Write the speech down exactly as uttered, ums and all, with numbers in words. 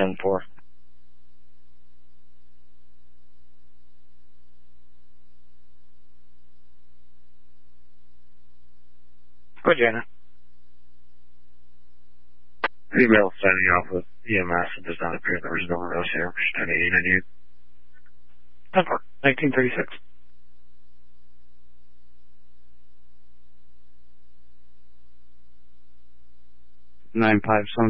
ten four. Virginia. Female signing off with E M S. It does not appear there was no one else here. ten eighty ninety-eight. ten four. nineteen thirty-six. nine five seven